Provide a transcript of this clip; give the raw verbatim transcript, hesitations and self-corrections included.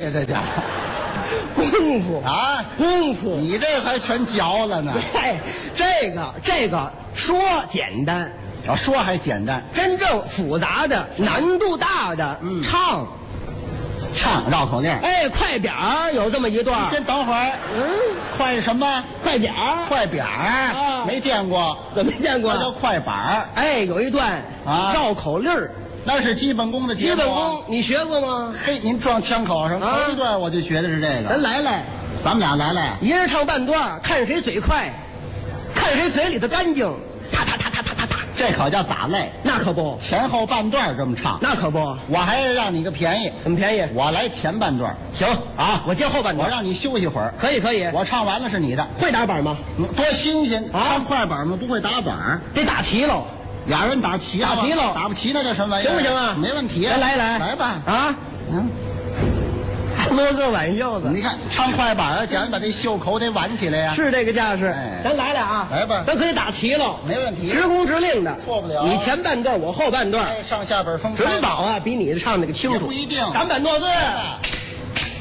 呀，这叫功夫啊， 功夫。 你这还全嚼了呢。 哎，这个这个说简单， 要说还简单， 真正复杂的、难度大的， 嗯唱， 唱绕口令。 哎，快点儿有这么一段。 先等会儿， 嗯， 快什么？ 快点儿， 快扁儿啊没见过， 怎么没见过？ 那叫快板儿。 哎，有一段啊绕口令儿， 那是基本功的节目。 基本功你学过吗？ 嘿，您撞枪口上， 啊头一段我就学的是这个。 咱来来， 咱们俩来来， 一人唱半段，看谁嘴快，看谁嘴里头干净。哒哒哒哒哒哒哒， 这可叫打擂， 那可不， 前后半段这么唱。 那可不， 我还让你个便宜， 怎么便宜？ 我来前半段。 行啊，我接后半段， 我让你休息会儿。 可以可以。 我唱完了是你的， 会打板吗？ 嗯多新鲜啊唱快板吗？不会打板， 得打齐喽。 俩人打齐了吗， 打齐了打不齐那叫什么玩意儿？ 行不行啊？ 没问题。 来来来， 来吧。 啊， 嗯， 乐个挽袖子。 你看唱快板啊，讲把这袖口得挽起来呀。 是这个架势。 哎咱来了啊， 来吧咱可以打齐了， 没问题。 直工直令的， 错不了你前半段，我后半段， 哎，上下本分开准保啊，比你唱那个清楚。 也不一定咱板诺字。